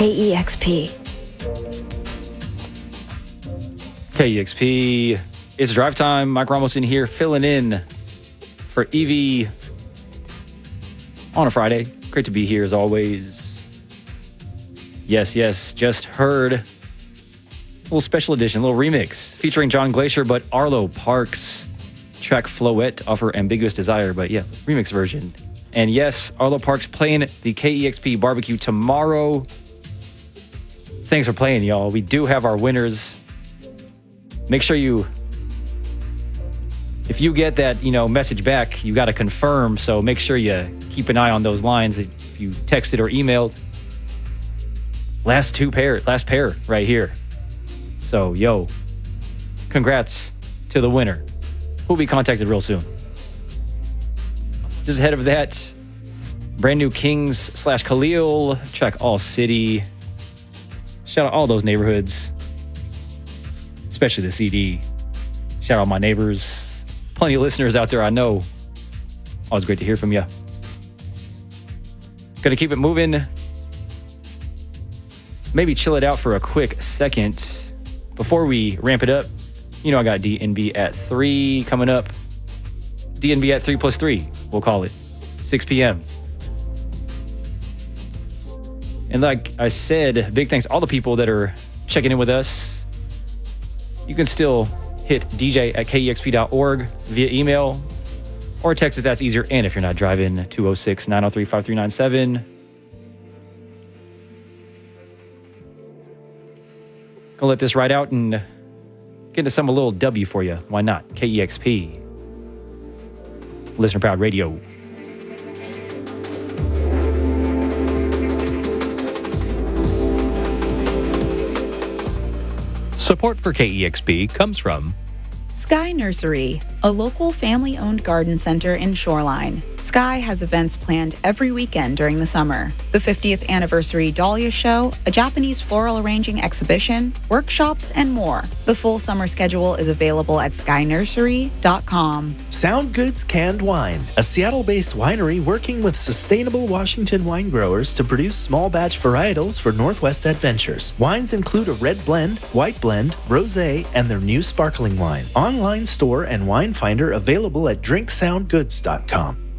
KEXP. KEXP. It's drive time. Mike Ramos in here filling in for Evie on a Friday. Great to be here as always. Yes, just heard a little special edition, a little remix featuring John Glacier, but Arlo Parks. Track Floette off her Ambiguous Desire, but yeah, remix version. And yes, Arlo Parks playing the KEXP barbecue tomorrow. Thanks for playing, y'all. We do have our winners. Make sure if you get that, message back, you got to confirm. So make sure you keep an eye on those lines. If you texted or emailed, last pair right here. So, congrats to the winner. Who'll be contacted real soon. Just ahead of that, brand new Kings/Khalil, track All City. Shout out all those neighborhoods, especially the CD. Shout out my neighbors. Plenty of listeners out there I know. Always great to hear from you. Gonna keep it moving. Maybe chill it out for a quick second before we ramp it up. I got DNB at 3 coming up. DNB at 3 plus 3, we'll call it. 6 p.m. And like I said, big thanks to all the people that are checking in with us. You can still hit dj@kexp.org via email or text if that's easier. And if you're not driving, 206-903-5397. Gonna let this ride out and get into some a little W for you. Why not? KEXP. Listener Proud Radio. Support for KEXP comes from Sky Nursery, a local family-owned garden center in Shoreline. Sky has events planned every weekend during the summer. The 50th anniversary Dahlia Show, a Japanese floral arranging exhibition, workshops, and more. The full summer schedule is available at skynursery.com. Sound Goods Canned Wine, a Seattle-based winery working with sustainable Washington wine growers to produce small batch varietals for Northwest Adventures. Wines include a red blend, white blend, rosé, and their new sparkling wine. Online store and wine finder available at drinksoundgoods.com.